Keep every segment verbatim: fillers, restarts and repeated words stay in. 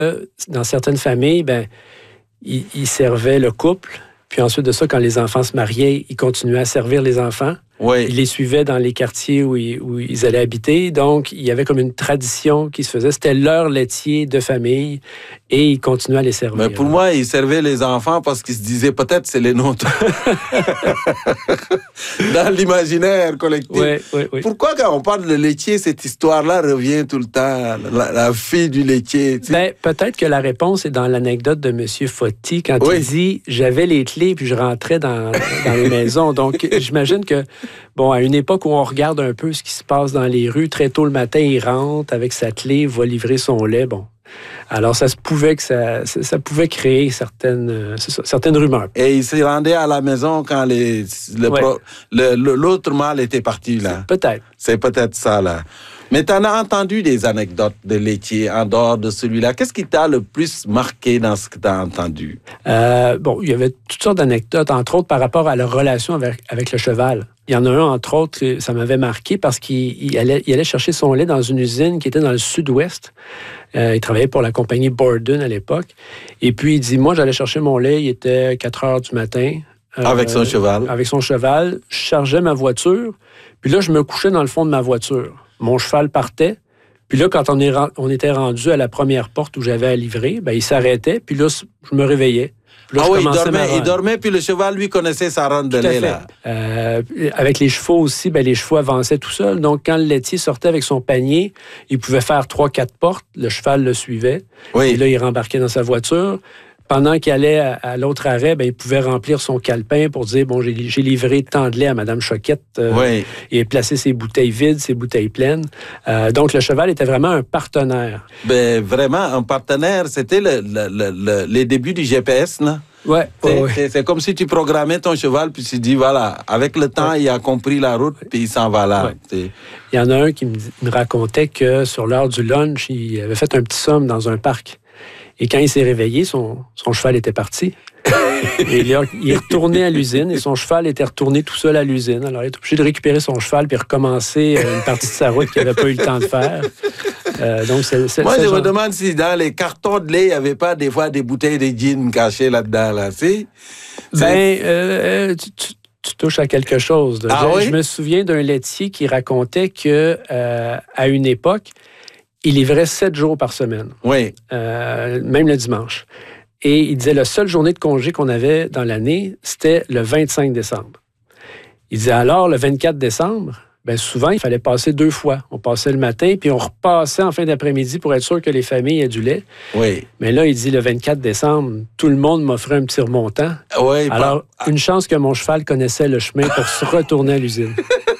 Euh, dans certaines familles, ben, ils, ils servaient le couple. Puis ensuite de ça, quand les enfants se mariaient, ils continuaient à servir les enfants. Oui. Ils les suivaient dans les quartiers où ils, où ils allaient habiter. Donc, il y avait comme une tradition qui se faisait. C'était leur laitier de famille et ils continuaient à les servir. Mais pour moi, ils servaient les enfants parce qu'ils se disaient peut-être c'est les nôtres. Dans l'imaginaire collectif. Oui, oui, oui. Pourquoi quand on parle de laitier, cette histoire-là revient tout le temps? La, la fille du laitier. Tu sais? Ben, peut-être que la réponse est dans l'anecdote de M. Foti quand oui. il dit « J'avais les clés puis je rentrais dans, dans les maisons ». Donc, j'imagine que bon, à une époque où on regarde un peu ce qui se passe dans les rues, très tôt le matin, il rentre avec sa clé, va livrer son lait. Bon, alors ça se pouvait que ça, ça, ça pouvait créer certaines, ça, certaines rumeurs. Et il se rendait à la maison quand les, le ouais. pro, le, le, l'autre mâle était parti là. C'est, peut-être. C'est peut-être ça là. Mais tu en as entendu des anecdotes de laitiers en dehors de celui-là. Qu'est-ce qui t'a le plus marqué dans ce que tu as entendu? Euh, bon, il y avait toutes sortes d'anecdotes, entre autres par rapport à leur relation avec, avec le cheval. Il y en a un, entre autres, ça m'avait marqué parce qu'il il allait, il allait chercher son lait dans une usine qui était dans le sud-ouest. Euh, il travaillait pour la compagnie Borden à l'époque. Et puis, il dit, moi, j'allais chercher mon lait, il était quatre heures du matin. Euh, avec son cheval? Avec son cheval. Je chargeais ma voiture. Puis là, je me couchais dans le fond de ma voiture. Mon cheval partait. Puis là, quand on, est, on était rendu à la première porte où j'avais à livrer, ben, il s'arrêtait. Puis là, je me réveillais. Là, ah oui, il dormait, il dormait, puis le cheval, lui, connaissait sa ronde de lait. Là. Euh, avec les chevaux aussi, ben, les chevaux avançaient tout seuls. Donc, quand le laitier sortait avec son panier, il pouvait faire trois, quatre portes. Le cheval le suivait. Oui. Et là, il rembarquait dans sa voiture. Pendant qu'il allait à, à l'autre arrêt, ben, il pouvait remplir son calepin pour dire, bon, j'ai, j'ai livré tant de lait à Mme Choquette euh, oui. et placer ses bouteilles vides, ses bouteilles pleines. Euh, donc, le cheval était vraiment un partenaire. Ben, vraiment, un partenaire, c'était le, le, le, le, les débuts du G P S, là. Ouais, c'est, ouais. C'est, c'est comme si tu programmais ton cheval, puis tu dis, voilà, avec le temps, ouais. il a compris la route, puis il s'en va là. Ouais. Il y en a un qui me, me racontait que sur l'heure du lunch, il avait fait un petit somme dans un parc. Et quand il s'est réveillé, son, son cheval était parti. Et il, a, il est retourné à l'usine et son cheval était retourné tout seul à l'usine. Alors, il est obligé de récupérer son cheval puis recommencer une partie de sa route qu'il n'avait pas eu le temps de faire. Euh, donc c'est, c'est, Moi, c'est je genre... me demande si dans les cartons de lait, il n'y avait pas des fois des bouteilles de gin cachées là-dedans. Là, si? Ben, euh, tu, tu, tu touches à quelque chose. Ah, je, oui? je me souviens d'un laitier qui racontait que euh, à une époque, il livrait sept jours par semaine. Oui. Euh, même le dimanche. Et il disait, la seule journée de congé qu'on avait dans l'année, c'était le vingt-cinq décembre. Il disait, alors, le vingt-quatre décembre, bien souvent, il fallait passer deux fois. On passait le matin, puis on repassait en fin d'après-midi pour être sûr que les familles aient du lait. Oui. Mais là, il dit, le vingt-quatre décembre, tout le monde m'offrait un petit remontant. Oui. Alors, pas... une chance que mon cheval connaissait le chemin pour se retourner à l'usine.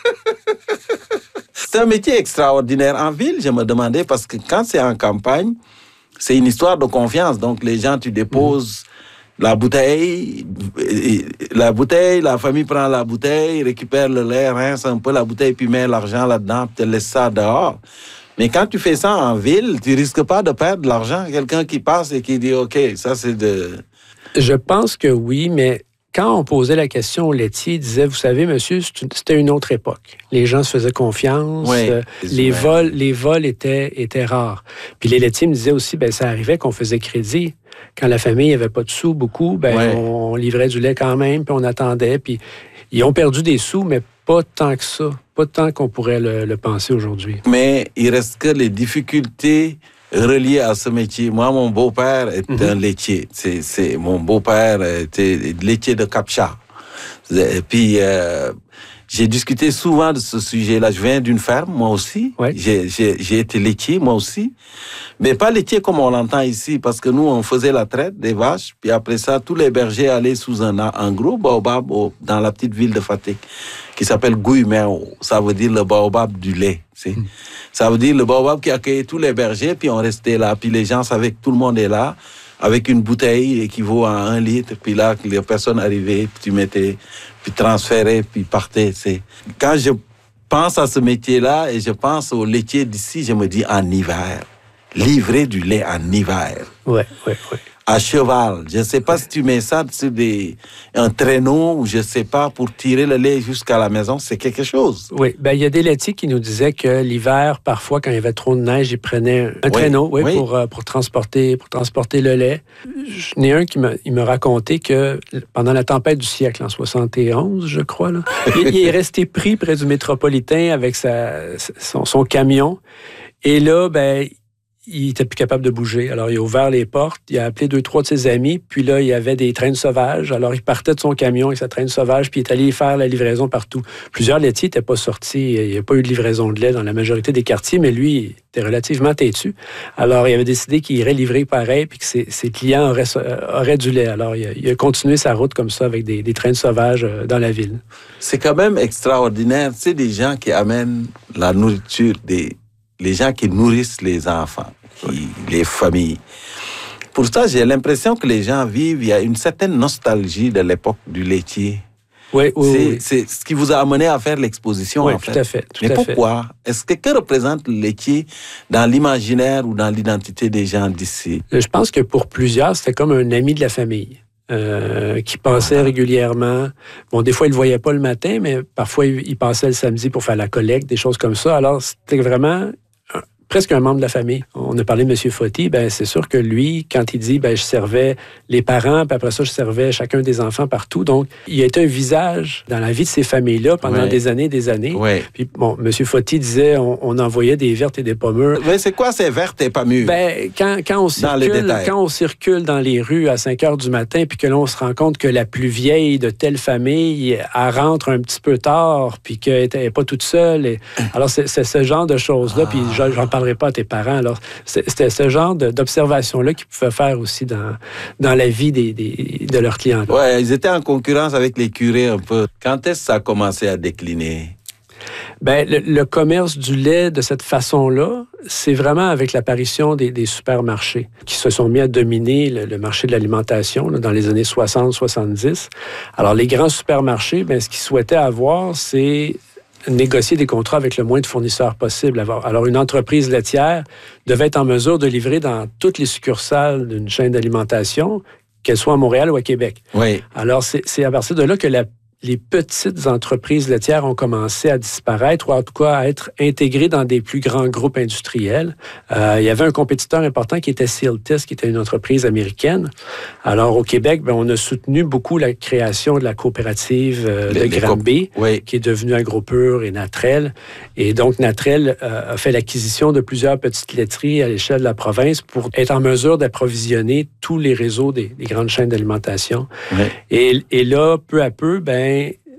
C'est un métier extraordinaire. En ville, je me demandais, parce que quand c'est en campagne, c'est une histoire de confiance. Donc, les gens, tu déposes mmh. la bouteille, la bouteille, la famille prend la bouteille, récupère le lait, rince un peu la bouteille, puis met l'argent là-dedans, puis te laisse ça dehors. Mais quand tu fais ça en ville, tu risques pas de perdre de l'argent. Quelqu'un qui passe et qui dit, OK, ça, c'est de... Je pense que oui, mais... Quand on posait la question au laitier, il disait, vous savez, monsieur, c'était une autre époque. Les gens se faisaient confiance. Oui, euh, les, vols, les vols étaient, étaient rares. Puis les laitiers me disaient aussi, ben ça arrivait qu'on faisait crédit. Quand la famille n'avait pas de sous, beaucoup, ben oui. on, on livrait du lait quand même, puis on attendait. Puis ils ont perdu des sous, mais pas tant que ça. Pas tant qu'on pourrait le, le penser aujourd'hui. Mais il reste que les difficultés relié à ce métier. Moi, mon beau-père était mm-hmm. un laitier. C'est, c'est, mon beau-père était laitier de Capcha. Et puis, euh, j'ai discuté souvent de ce sujet-là. Je viens d'une ferme, moi aussi. Ouais. J'ai, j'ai, j'ai été laitier, moi aussi. Mais pas laitier comme on l'entend ici, parce que nous, on faisait la traite des vaches. Puis après ça, tous les bergers allaient sous un, un gros baobab dans la petite ville de Fatick, qui s'appelle Guymeo. Ça veut dire le baobab du lait. C'est. Mm. Ça veut dire le baobab qui accueillait tous les bergers, puis on restait là. Puis les gens savaient que tout le monde est là, avec une bouteille équivaut à un litre. Puis là, les personnes arrivaient, puis tu mettais, puis transférais, puis partais. C'est. Quand je pense à ce métier-là, et je pense aux laitiers d'ici, je me dis en hiver. livrer du lait en hiver. Oui, oui, oui. À cheval. Je ne sais pas si tu mets ça sur des, un traîneau ou je ne sais pas, pour tirer le lait jusqu'à la maison, c'est quelque chose. Oui, bien, il y a des laitiers qui nous disaient que l'hiver, parfois, quand il y avait trop de neige, ils prenaient un oui, traîneau oui, oui. Pour, pour, transporter, pour transporter le lait. J'en ai un qui me, il me racontait que pendant la tempête du siècle, en soixante et onze, je crois, là, il, il est resté pris près du métropolitain avec sa, son, son camion. Et là, ben il était plus capable de bouger. Alors, il a ouvert les portes, il a appelé deux, trois de ses amis, puis là, il y avait des traînes sauvages. Alors, il partait de son camion avec sa traîne sauvage, puis il est allé faire la livraison partout. Plusieurs laitiers n'étaient pas sortis. Il n'y a pas eu de livraison de lait dans la majorité des quartiers, mais lui, il était relativement têtu. Alors, il avait décidé qu'il irait livrer pareil, puis que ses, ses clients auraient, auraient du lait. Alors, il a, il a continué sa route comme ça, avec des, des traînes sauvages dans la ville. C'est quand même extraordinaire. C'est des gens qui amènent la nourriture des... les gens qui nourrissent les enfants, qui, les familles. Pour ça, j'ai l'impression que les gens vivent, il y a une certaine nostalgie de l'époque du laitier. Oui, oui, c'est, oui. c'est ce qui vous a amené à faire l'exposition, oui, en fait. tout à fait. Tout Mais à pourquoi? fait. Est-ce que, que représente le laitier dans l'imaginaire ou dans l'identité des gens d'ici? Je pense que pour plusieurs, c'était comme un ami de la famille. Euh, qui passait ah. régulièrement. Bon, des fois, il ne le voyait pas le matin, mais parfois, il, il passait le samedi pour faire la collecte, des choses comme ça. Alors, c'était vraiment un, presque un membre de la famille. On a parlé de M. Foti, ben c'est sûr que lui, quand il dit, ben je servais les parents, puis après ça, je servais chacun des enfants partout. Donc, il a été un visage dans la vie de ces familles-là pendant ouais. des années et des années. Ouais. Puis, bon, M. Foti disait, on, on envoyait des vertes et des pommures. Mais c'est quoi ces vertes et pommures? Ben, quand, quand, on circule, quand on circule dans les rues à cinq heures du matin, puis que là, on se rend compte que la plus vieille de telle famille, elle rentre un petit peu tard, puis qu'elle n'est pas toute seule. Et... Alors, c'est, c'est ce genre de choses-là, ah. puis j'en parlerai pas à tes parents. Alors, c'était ce genre de, d'observation-là qu'ils pouvaient faire aussi dans, dans la vie des, des, de leurs clients. Oui, ils étaient en concurrence avec les curés un peu. Quand est-ce que ça a commencé à décliner? Ben, le, le commerce du lait de cette façon-là, c'est vraiment avec l'apparition des, des supermarchés qui se sont mis à dominer le, le marché de l'alimentation là, dans les années soixante soixante-dix. Alors, les grands supermarchés, ben, ce qu'ils souhaitaient avoir, c'est négocier des contrats avec le moins de fournisseurs possible. Alors, une entreprise laitière devait être en mesure de livrer dans toutes les succursales d'une chaîne d'alimentation, qu'elle soit à Montréal ou à Québec. Oui. Alors, c'est, c'est à partir de là que la les petites entreprises laitières ont commencé à disparaître ou en tout cas à être intégrées dans des plus grands groupes industriels. Euh, il y avait un compétiteur important qui était Sealtest, qui était une entreprise américaine. Alors, au Québec, ben, on a soutenu beaucoup la création de la coopérative euh, de Granby, oui. qui est devenue Agropur et Natrel. Et donc, Natrel euh, a fait l'acquisition de plusieurs petites laiteries à l'échelle de la province pour être en mesure d'approvisionner tous les réseaux des, des grandes chaînes d'alimentation. Oui. Et, et là, peu à peu, ben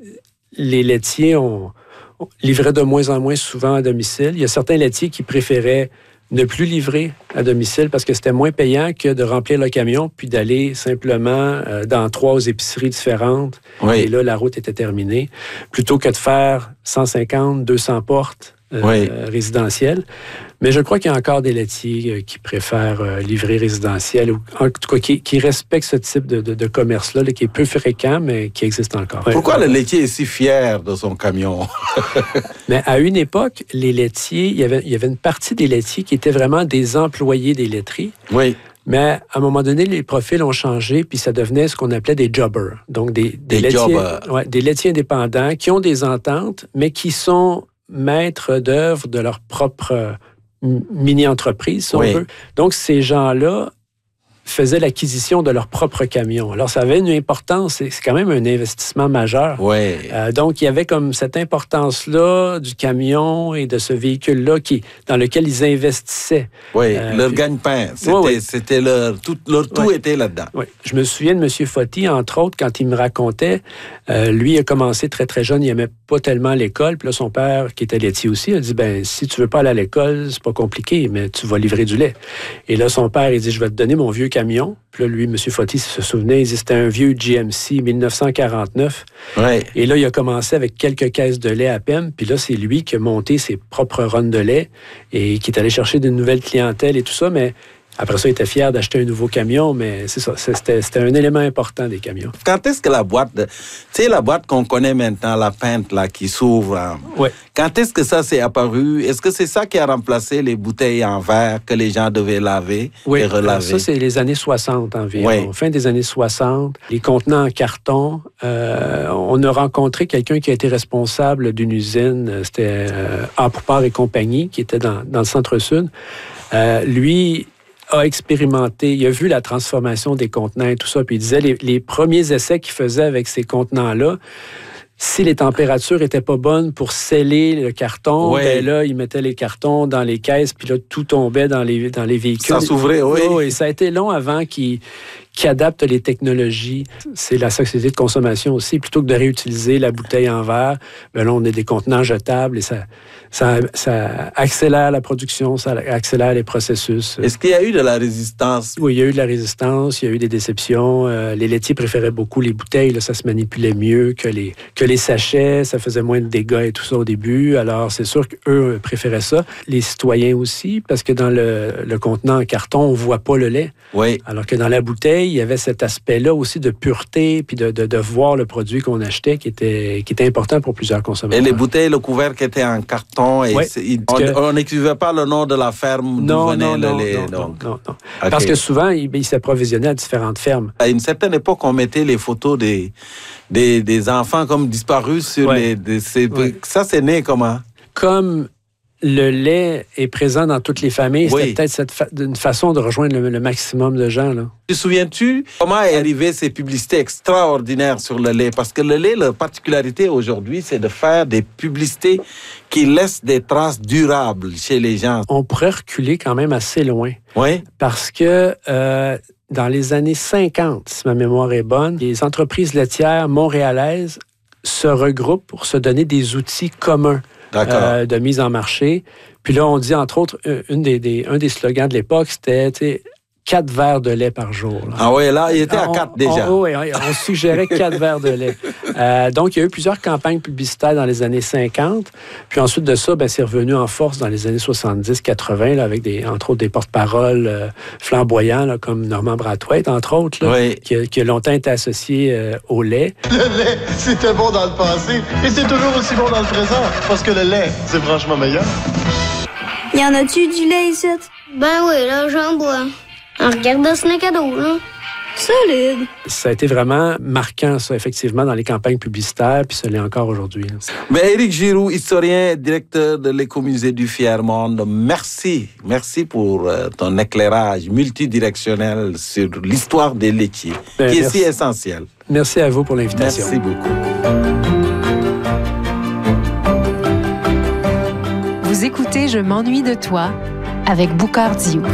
les laitiers ont, ont livraient de moins en moins souvent à domicile. Il y a certains laitiers qui préféraient ne plus livrer à domicile parce que c'était moins payant que de remplir le camion puis d'aller simplement euh, dans trois épiceries différentes. Oui. Et là, la route était terminée. Plutôt que de faire cent cinquante, deux cents portes euh, oui. résidentielles. Mais je crois qu'il y a encore des laitiers qui préfèrent livrer résidentiel, ou en tout cas qui, qui respectent ce type de, de, de commerce-là, là, qui est peu fréquent, mais qui existe encore. Pourquoi le laitier est si fier de son camion? Mais à une époque, les laitiers, il y avait, il y avait une partie des laitiers qui étaient vraiment des employés des laiteries. Oui. Mais à un moment donné, les profils ont changé, puis ça devenait ce qu'on appelait des jobbers. Donc des, des, des laitiers, ouais, des laitiers indépendants qui ont des ententes, mais qui sont maîtres d'œuvre de leur propre mini-entreprise, si oui. on veut. Donc, ces gens-là faisaient l'acquisition de leur propre camion. Alors, ça avait une importance, c'est quand même un investissement majeur. Oui. Euh, donc, il y avait comme cette importance-là du camion et de ce véhicule-là qui, dans lequel ils investissaient. Oui, euh, leur puis... gagne-pain. C'était, oui, oui. c'était leur tout, leur tout oui. était là-dedans. Oui. Je me souviens de M. Foti, entre autres, quand il me racontait, euh, lui a commencé très, très jeune, il n'aimait pas tellement l'école. Puis là, son père, qui était laitier aussi, a dit, ben si tu veux pas aller à l'école, c'est pas compliqué, mais tu vas livrer du lait. Et là, son père, il dit, je vais te donner mon vieux camion. Puis là, lui, M. Foti se souvenait, il dit, c'était un vieux G M C dix-neuf cent quarante-neuf. Ouais. Et là, il a commencé avec quelques caisses de lait à peine. Puis là, c'est lui qui a monté ses propres runs de lait et qui est allé chercher de nouvelles clientèles et tout ça. Mais Après ça, il était fier d'acheter un nouveau camion, mais c'est ça, c'était, c'était un élément important des camions. Quand est-ce que la boîte, de, tu sais, la boîte qu'on connaît maintenant, la pinte là, qui s'ouvre, hein, ouais. Quand est-ce que ça s'est apparu? Est-ce que c'est ça qui a remplacé les bouteilles en verre que les gens devaient laver oui. et relaver? Ça, c'est les années soixante environ. Oui. Fin des années soixante, les contenants en carton, euh, on a rencontré quelqu'un qui a été responsable d'une usine, c'était euh, Apoupart et compagnie, qui était dans, dans le centre-sud. Euh, lui a expérimenté, il a vu la transformation des contenants et tout ça, puis il disait les, les premiers essais qu'il faisait avec ces contenants-là, si les températures étaient pas bonnes pour sceller le carton, oui. ben là, ils mettaient les cartons dans les caisses, puis là, tout tombait dans les, dans les véhicules. Ça s'ouvrait, oui. Oh, et ça a été long avant qu'ils qui adaptent les technologies. C'est la société de consommation aussi. Plutôt que de réutiliser la bouteille en verre, ben là, on a des contenants jetables et ça, ça, ça accélère la production, ça accélère les processus. Est-ce qu'il y a eu de la résistance? Oui, il y a eu de la résistance, il y a eu des déceptions. Euh, les laitiers préféraient beaucoup les bouteilles. Là, ça se manipulait mieux que les, que les sachets. Ça faisait moins de dégâts et tout ça au début. Alors, c'est sûr qu'eux préféraient ça. Les citoyens aussi, parce que dans le, le contenant en carton, on ne voit pas le lait. Oui. Alors que dans la bouteille, il y avait cet aspect-là aussi de pureté puis de, de, de voir le produit qu'on achetait qui était, qui était important pour plusieurs consommateurs. Et les bouteilles, le couvercle était en carton et oui, on n'écrivait pas le nom de la ferme non, d'où venait non, le non, lait. Non, donc. non, non, non. Okay. Parce que souvent, ils il s'approvisionnaient à différentes fermes. À une certaine époque, on mettait les photos des, des, des enfants comme disparus sur ouais. les... Des, c'est, ouais. Ça, c'est né comment? Comme le lait est présent dans toutes les familles, oui. c'était peut-être cette fa- une façon de rejoindre le, le maximum de gens. Là. Te souviens-tu comment est arrivé ces publicités extraordinaires sur le lait? Parce que le lait, la particularité aujourd'hui, c'est de faire des publicités qui laissent des traces durables chez les gens. On pourrait reculer quand même assez loin. Oui. Parce que euh, dans les années cinquante, si ma mémoire est bonne, les entreprises laitières montréalaises se regroupent pour se donner des outils communs. Euh, de mise en marché. Puis là, on dit, entre autres, une des, des, un des slogans de l'époque, c'était, tu sais, quatre verres de lait par jour. Là. Ah oui, là, il était à on, quatre déjà. Oui, on, on suggérait quatre verres de lait. Euh, donc, il y a eu plusieurs campagnes publicitaires dans les années cinquante. Puis ensuite de ça, ben, c'est revenu en force dans les années soixante-dix quatre-vingt, là, avec, des, entre autres, des porte-paroles euh, flamboyants, là, comme Norman Brathwaite, entre autres, là, oui. qui, qui a longtemps été associé euh, au lait. Le lait, c'était bon dans le passé et c'est toujours aussi bon dans le présent. Parce que le lait, c'est franchement meilleur. Y en a-tu du lait ici? Ben oui, là, j'en bois. En regardant ce cadeau, là. Solide. Ça a été vraiment marquant, ça, effectivement, dans les campagnes publicitaires, puis ça l'est encore aujourd'hui. Là. Mais Éric Giroux, historien, directeur de l'Écomusée du Fier-Monde, merci. Merci pour euh, ton éclairage multidirectionnel sur l'histoire des laitiers, ben, qui merci. est si essentiel. Merci à vous pour l'invitation. Merci beaucoup. Vous écoutez Je m'ennuie de toi avec Boucard Diouf.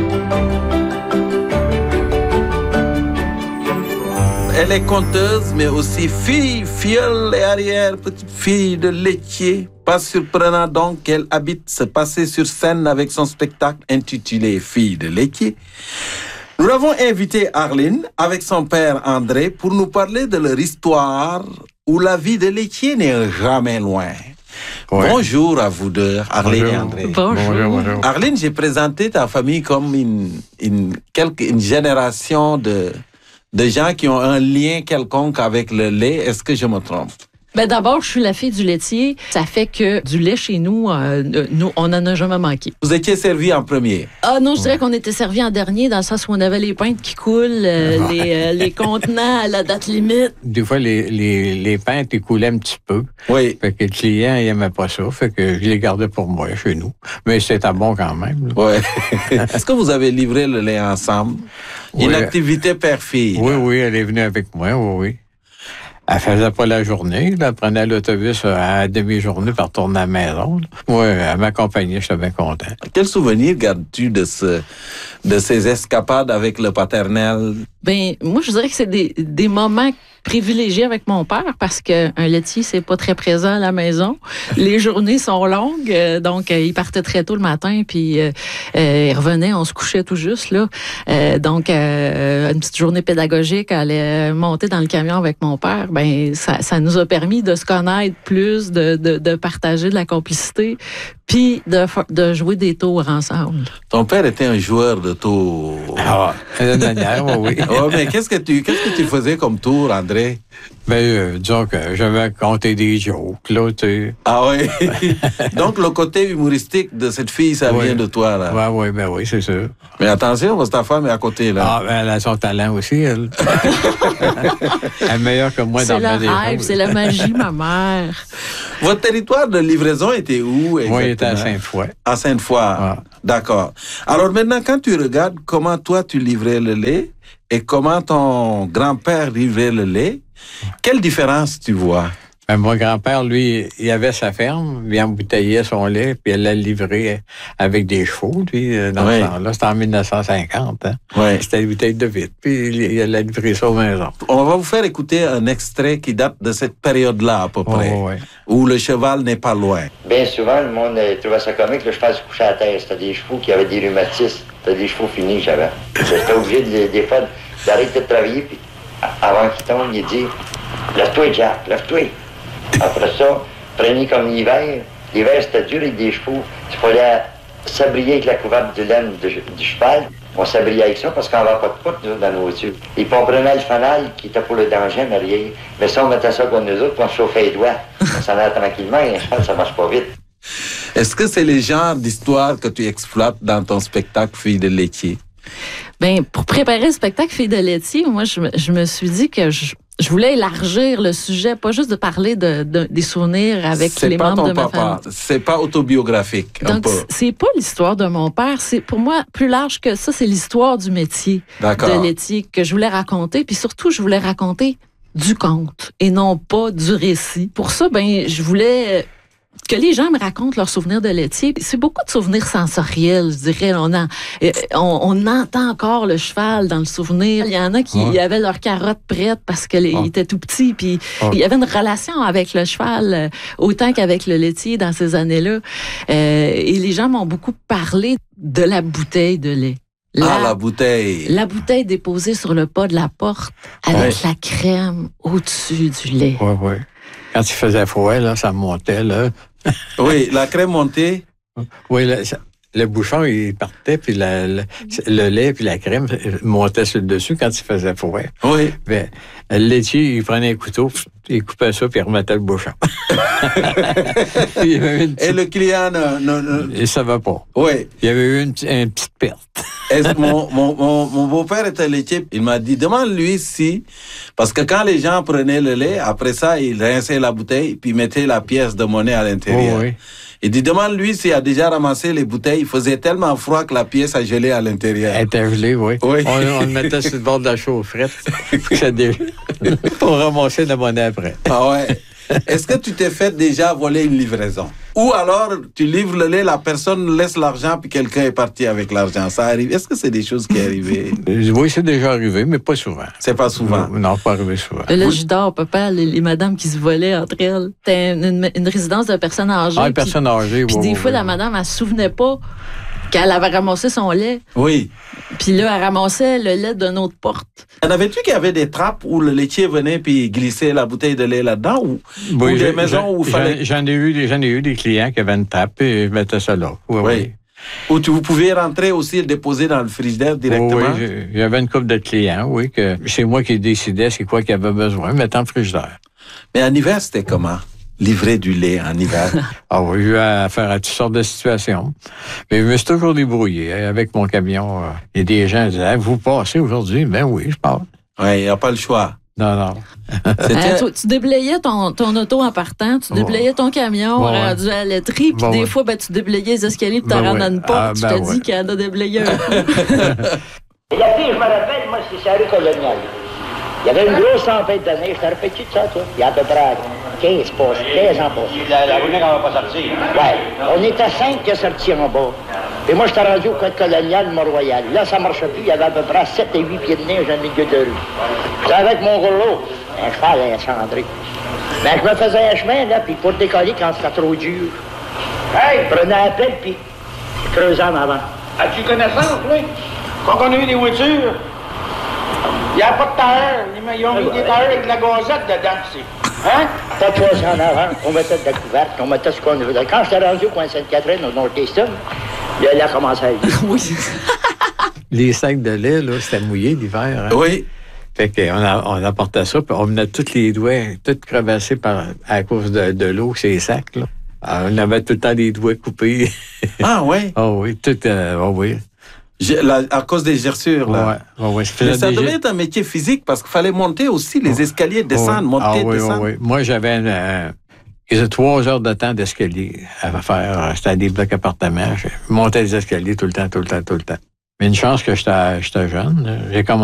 Elle est conteuse, mais aussi fille, filleule et arrière-petite-fille de laitier. Pas surprenant donc qu'elle habite se passer sur scène avec son spectacle intitulé « Fille de laitier ». Nous l'avons invité Arline avec son père André pour nous parler de leur histoire où la vie de laitier n'est jamais loin. Ouais. Bonjour à vous deux, Arline bonjour. Et André. Bonjour. bonjour, bonjour. Arline, j'ai présenté ta famille comme une, une, quelque, une génération de... de gens qui ont un lien quelconque avec le lait. Est-ce que je me trompe? Ben d'abord, je suis la fille du laitier. Ça fait que du lait chez nous, euh, nous on n'en a jamais manqué. Vous étiez servi en premier? Ah non, je dirais qu'on était servi en dernier, dans le sens où on avait les pintes qui coulent, euh, les, euh, les contenants à la date limite. Des fois, les, les, les pintes, ils coulaient un petit peu. Oui. Fait que le client, il aimait pas ça. Fait que je les gardais pour moi, chez nous. Mais c'était bon quand même. Oui. Est-ce que vous avez livré le lait ensemble? Oui. Une activité père-fille? Oui, oui, elle est venue avec moi, oui, oui. Elle faisait pas la journée, là. Elle prenait l'autobus à demi-journée pour retourner à la maison. Oui, elle m'accompagnait, j'étais bien content. Quel souvenir gardes-tu de, ce, de ces escapades avec le paternel? Ben, moi, je dirais que c'est des, des moments privilégié avec mon père parce qu'un laitier, c'est pas très présent à la maison. Les journées sont longues, euh, donc euh, il partait très tôt le matin, puis euh, euh, il revenait, on se couchait tout juste, là. Euh, donc, euh, une petite journée pédagogique, aller monter dans le camion avec mon père, ben ça, ça nous a permis de se connaître plus, de, de, de partager de la complicité. puis de, de jouer des tours ensemble. Ton père était un joueur de tours. Ah, d'une manière, oui. Ouais, mais qu'est-ce que tu qu'est-ce que tu faisais comme tour, André? Ben, euh, disons que j'avais compté des jokes, là, tu sais. Ah oui. Donc, le côté humoristique de cette fille, ça oui. vient de toi, là. Oui, oui, ben oui, c'est sûr. Mais attention, parce que ta femme est à côté, là. Ah, ben, elle a son talent aussi, elle. Elle est meilleure que moi dans le le rêve, c'est la magie, ma mère. Votre territoire de livraison était où, exactement? Moi, il était à Sainte-Foy. À Sainte-Foy, Ah. d'accord. Alors maintenant, quand tu regardes comment toi, tu livrais le lait et comment ton grand-père livrait le lait, quelle différence tu vois? Ben, mon grand-père, lui, il avait sa ferme, il embouteillait son lait, puis il l'a livré avec des chevaux, lui, dans oui. ce temps-là. C'était en mille neuf cent cinquante, hein? Oui. C'était une bouteille de vitre, puis il, il a livré ça aux maisons. On va vous faire écouter un extrait qui date de cette période-là, à peu près, Oh, ouais. où le cheval n'est pas loin. Bien souvent, le monde euh, trouvait ça comique, le cheval se couchait à terre. C'était des chevaux qui avaient des rhumatismes. C'était des chevaux finis que j'avais. J'étais obligé, de, des fois, d'arrêter de travailler, puis avant qu'il tombe, il dit « Lève-toi, Jack, lève-toi. » Après ça, prenez comme l'hiver. L'hiver, c'était dur avec des chevaux. Il fallait s'abrier avec la couvercle de laine de, du cheval. On s'abriait avec ça parce qu'on n'avait pas de poutre nous, dans nos voitures. Et puis on prenait le fanal qui était pour le danger en arrière. Mais ça, on mettait ça comme nous autres, puis on chauffait les doigts. On s'en allait tranquillement et un cheval, ça marche pas vite. Est-ce que c'est les genres d'histoires que tu exploites dans ton spectacle Fille de laitier? Bien, pour préparer le spectacle Fille de laitier, moi, je, me- je me suis dit que je, je voulais élargir le sujet, pas juste de parler de, de- des souvenirs avec C'est les pas membres ton de ma papa, famille. c'est pas autobiographique, un Donc, peu. c'est pas l'histoire de mon père. C'est pour moi plus large que ça. C'est l'histoire du métier D'accord. de laitier que je voulais raconter. Puis surtout, je voulais raconter du conte et non pas du récit. Pour ça, ben, je voulais que les gens me racontent leurs souvenirs de laitier. C'est beaucoup de souvenirs sensoriels, je dirais. On, a, euh, on, on entend encore le cheval dans le souvenir. Il y en a qui Ouais. avaient leur carotte prête parce qu'il Ouais. était tout petit. Puis Ouais. il y avait une relation avec le cheval euh, autant qu'avec le laitier dans ces années-là. Euh, et les gens m'ont beaucoup parlé de la bouteille de lait. Ah, la bouteille. La bouteille déposée sur le pas de la porte avec Ouais. la crème au-dessus du lait. Oui, oui. Quand il faisait froid, là, ça montait, là. Oui, la crème montée. Oui, le, ça- le bouchon, il partait, puis la- le, le lait puis la crème montaient sur le dessus quand il faisait froid. Oui. Ben, le laitier, il prenait un couteau, il coupait ça, puis il remettait le bouchon. Il y avait une Et petite- le client ne... ne- ne- Il ne savait pas. Oui. Il y avait eu une, une petite perte. Est-ce- mon, mon, mon, mon beau-père était laitier. Il m'a dit, demande-lui si... Parce que quand les gens prenaient le lait, après ça, ils rinçaient la bouteille, puis mettaient la pièce de monnaie à l'intérieur. Oh, oui. Il dit, demande-lui s'il a déjà ramassé les bouteilles. Il faisait tellement froid que la pièce a gelé à l'intérieur. Elle était gelée, oui. Oui. On, on le mettait sur le bord de la chaufferette. Puis ça dé... On ramassait la monnaie après. Ah ouais. Est-ce que tu t'es fait déjà voler une livraison? Ou alors, tu livres le lait, la personne laisse l'argent, puis quelqu'un est parti avec l'argent. Ça arrive. Est-ce que c'est des choses qui arrivent? Oui, c'est déjà arrivé, mais pas souvent. C'est pas souvent. Non, non, pas arrivé souvent. Là, je dors, papa, les, les madames qui se volaient entre elles. C'était une, une- une résidence de personnes âgées. Ah, une puis- personne âgée, Puis oui, des oui, fois, oui. la madame, elle se souvenait pas qu'elle avait ramassé son lait. Oui. Puis là, elle ramassait le lait d'une autre porte. En avais-tu qu'il y avait des trappes où le laitier venait puis glissait la bouteille de lait là-dedans? Ou, Oui, ou des j'ai- maisons où il j'ai- fallait... J'en ai, eu des- j'en ai eu des clients qui avaient une trappe et je mettais ça là. Oui, Oui. oui. Où tu, vous pouviez rentrer aussi et le déposer dans le frigidaire directement? Oui, oui, j'ai- j'avais une couple de clients, oui, que c'est moi qui décidais c'est quoi qu'ils avaient besoin, mettant le frigidaire. Mais en hiver, c'était comment? Livrer du lait en hiver? Ah oui, j'ai eu affaire à toutes sortes de situations. Mais je me suis toujours débrouillé hein, avec mon camion. euh. Il y a des gens qui disaient, ah, vous passez aujourd'hui? Ben oui, je passe. Oui, il n'y a pas le choix. Non, non. C'était... Hein, toi, tu déblayais ton, ton auto en partant, tu Ouais. déblayais ton camion Ouais, ouais. rendu à la laiterie, puis Ouais, des ouais. fois, ben, tu déblayais les escaliers pour te Ben rendre ouais. à une porte. Ah, tu ben te ouais. dis qu'il y en a déblayé un coup. Et la fille, je me rappelle, moi, c'est sa rue coloniale. Il y avait une grosse tempête de neige. T'as rappelles-tu de ça, toi? Il y a à peu près quinze, passés, quinze ans passés. La, la journée qu'on va pas sortir. Ouais. On était cinq qui sortis en bas. Et moi, j'étais rendu au coin de colonial, Mont-Royal. Là, ça marchait plus. Il y avait à peu près sept et huit pieds de neige en milieu de rue. J'étais avec mon rouleau. Un cheval incendré. Ben, je me faisais un chemin, là, puis pour décoller quand c'était trop dur. Hey! Je prenais la pelle, puis je creusais en avant. As-tu connaissance, oui? Quand on a eu des voitures, il n'y a pas de tailleur. Ils ont mis des tailleurs avec de la gazette dedans, c'est. Hein? Pas trois cents en avant, on mettait de la couverte, on mettait ce qu'on voulait. Quand j'étais rendu au coin de Sainte-Catherine, au Northeastern, là, elle a commencé à lire. Oui. Les sacs de lait, là, c'était mouillé l'hiver. Hein? Oui. Fait qu'on a, on apportait ça, puis on venait tous les doigts, tout crevassés par, à cause de, de l'eau, ces sacs, là. Alors, on avait tout le temps les doigts coupés. Ah, oui? Oh oui, tout, euh, oh oui. J'ai- la- à cause des gerçures, là. Ouais, ouais, ouais. Mais ça des devait ger- être un métier physique parce qu'il fallait monter aussi les escaliers, descendre, Ouais. monter, Ah, oui, descendre. oui, oui. Moi, j'avais une, euh, ils ont trois heures de temps d'escalier à faire. C'était des blocs appartements. Je montais les escaliers tout le temps, tout le temps, tout le temps. Mais une chance que j'étais j'étais jeune. J'ai commencé